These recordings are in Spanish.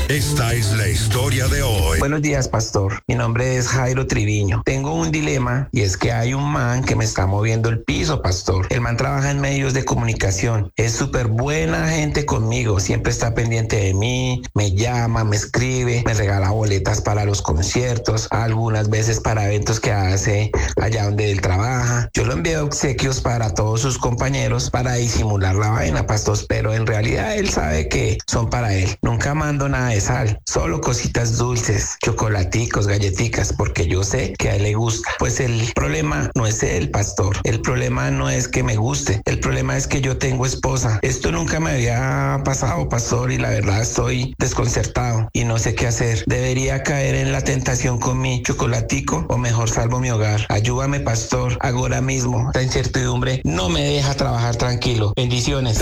Esta es la historia de hoy. Buenos días, pastor. Mi nombre es Jairo Triviño. Tengo un dilema y es que hay un man que me está moviendo el piso, pastor. El man trabaja en medios de comunicación. Es súper buena gente conmigo. Siempre está pendiente de mí. Me llama, me escribe, me regala boletas para los conciertos, algunas veces para eventos que hace allá donde él trabaja. Yo le envío obsequios para todos sus compañeros para disimular la vaina, pastor, pero en realidad él sabe que son para él. Nunca mando nada de sal, solo cositas dulces, chocolaticos, galletitas, porque yo sé que a él le gusta. Pues el problema no es él, pastor. El problema no es que me guste. El problema es que yo tengo esposa. Esto nunca me había pasado, pastor, y la verdad estoy desconcertado y no sé qué hacer. ¿Debería caer en la tentación con mi chocolatico o mejor salvo mi hogar? Ayúdame, pastor, ahora mismo. Esta incertidumbre no me deja trabajar tranquilo. Bendiciones.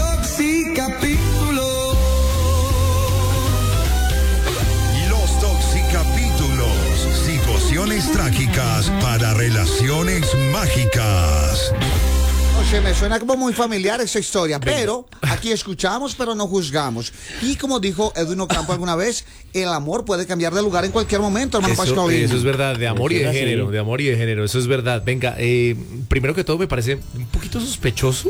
Los Toxicapítulos. Situaciones trágicas para relaciones mágicas. Oye, me suena como muy familiar esa historia, pero aquí escuchamos, pero no juzgamos. Y como dijo Edwin Ocampo alguna vez, el amor puede cambiar de lugar en cualquier momento, hermano Pascualino. Eso es verdad, de amor y de género, de amor y de género, eso es verdad. Venga, primero que todo me parece un poquito sospechoso,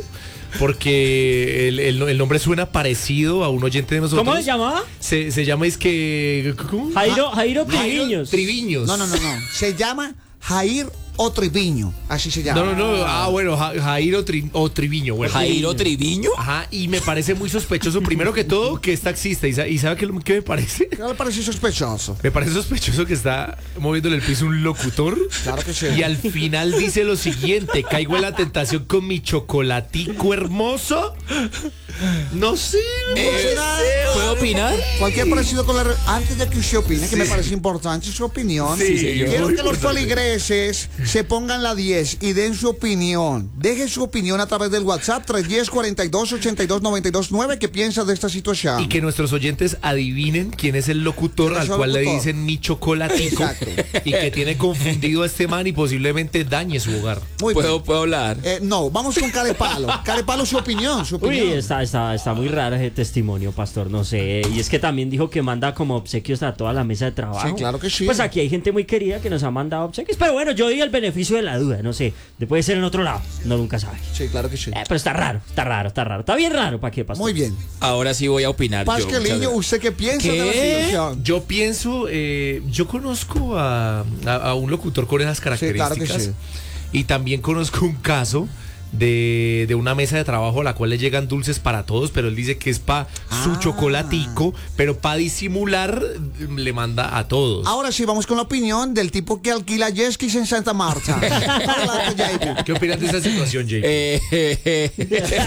porque el nombre suena parecido a un oyente de nosotros. ¿Cómo se llamaba? Se llama, es que... ¿cómo? Jairo Triviños. Triviños. No. Se llama Jair o Triviño, así se llama. No. Ah, bueno, Jairo Triviño. Bueno. ¿Jairo Triviño? Ajá, y me parece muy sospechoso, primero que todo, que es taxista. ¿Y sabe qué me parece? ¿Qué le parece sospechoso? Me parece sospechoso que está moviéndole el piso un locutor. Claro que sí. Y al final dice lo siguiente: caigo en la tentación con mi chocolatico hermoso. No sé, ¿Puedo opinar? Cualquier parecido con antes de que usted opine, que me parece importante su opinión. Sí, señor. Quiero Muy que los importante. feligreses se pongan la 10 y den su opinión. Deje su opinión a través del WhatsApp 310-42-82-92-9. ¿Qué piensa de esta situación? Y que nuestros oyentes adivinen quién es el locutor ¿Quién es al el cual le locutor? dicen mi chocolatico. Exacto. Y que tiene confundido a este man y posiblemente dañe su hogar. Muy bien. ¿Puedo hablar? No, vamos con Carepalo. Carepalo, su opinión. Uy, está muy raro ese testimonio, pastor, no sé. Y es que también dijo que manda como obsequios a toda la mesa de trabajo. Sí, claro que sí. Pues aquí hay gente muy querida que nos ha mandado obsequios. Pero bueno, yo doy el beneficio de la duda, no sé. Puede ser en otro lado, no nunca sabe. Sí, claro que sí. Pero está raro. Está bien raro, ¿para qué, pastor? Muy bien. Ahora sí voy a opinar. Pascualino, ¿usted qué piensa de la situación? Yo pienso, yo conozco a un locutor con esas características. Sí, claro que sí. Y también conozco un caso de una mesa de trabajo a la cual le llegan dulces para todos, pero él dice que es para su chocolatico, pero para disimular le manda a todos. Ahora sí, vamos con la opinión del tipo que alquila jet skis en Santa Marta. ¿Qué opinas de esa situación, Jake?